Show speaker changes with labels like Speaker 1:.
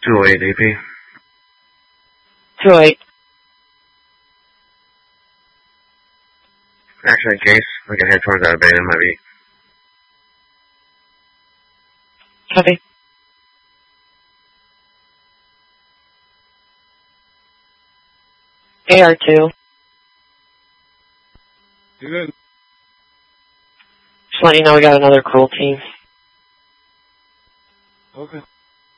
Speaker 1: 208 DP.
Speaker 2: 208.
Speaker 1: Actually, in case we can head towards that abandoned, might be.
Speaker 2: Copy. AR2.
Speaker 3: You good?
Speaker 2: Just letting you know we got another cruel team.